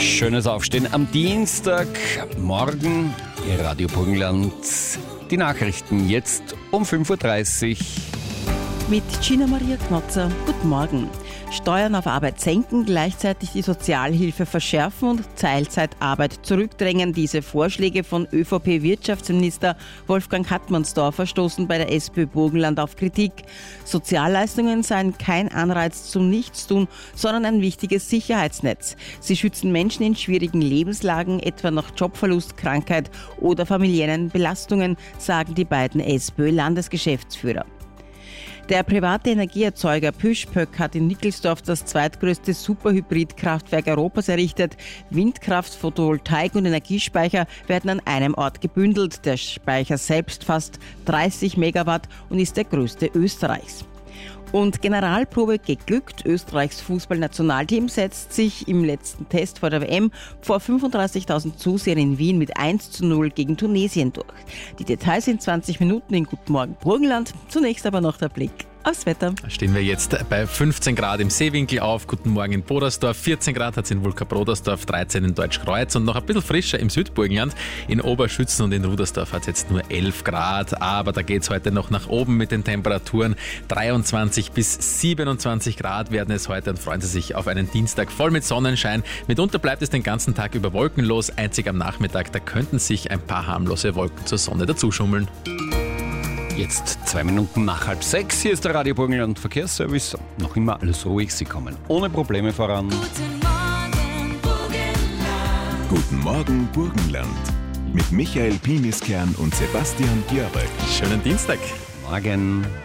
Schönes Aufstehen am Dienstag. Morgen Radio Burgenland. Die Nachrichten jetzt um 5.30 Uhr. Mit Gina Maria Knotzer. Guten Morgen. Steuern auf Arbeit senken, gleichzeitig die Sozialhilfe verschärfen und Teilzeitarbeit zurückdrängen. Diese Vorschläge von ÖVP-Wirtschaftsminister Wolfgang Hartmannsdorfer stoßen bei der SPÖ Burgenland auf Kritik. Sozialleistungen seien kein Anreiz zum Nichtstun, sondern ein wichtiges Sicherheitsnetz. Sie schützen Menschen in schwierigen Lebenslagen, etwa nach Jobverlust, Krankheit oder familiären Belastungen, sagen die beiden SPÖ-Landesgeschäftsführer. Der private Energieerzeuger Püschpöck hat in Nickelsdorf das zweitgrößte Superhybridkraftwerk Europas errichtet. Windkraft, Photovoltaik und Energiespeicher werden an einem Ort gebündelt. Der Speicher selbst fasst 30 Megawatt und ist der größte Österreichs. Und Generalprobe geglückt. Österreichs Fußballnationalteam setzt sich im letzten Test vor der WM vor 35.000 Zusehern in Wien mit 1:0 gegen Tunesien durch. Die Details in 20 Minuten in Guten Morgen Burgenland. Zunächst aber noch der Blick aufs Wetter. Stehen wir jetzt bei 15 Grad im Seewinkel auf. Guten Morgen in Bodersdorf. 14 Grad hat es in Vulka-Brodersdorf, 13 in Deutschkreuz und noch ein bisschen frischer im Südburgenland. In Oberschützen und in Rudersdorf hat es jetzt nur 11 Grad. Aber da geht es heute noch nach oben mit den Temperaturen. 23 bis 27 Grad werden es heute und freuen Sie sich auf einen Dienstag voll mit Sonnenschein. Mitunter bleibt es den ganzen Tag über wolkenlos. Einzig am Nachmittag, da könnten sich ein paar harmlose Wolken zur Sonne dazuschummeln. Jetzt 2 Minuten nach 5:30. Hier ist der Radio Burgenland Verkehrsservice. Noch immer alles ruhig, Sie kommen ohne Probleme voran. Guten Morgen, Burgenland. Guten Morgen, Burgenland. Mit Michael Piniskern und Sebastian Björk. Schönen Dienstag. Morgen.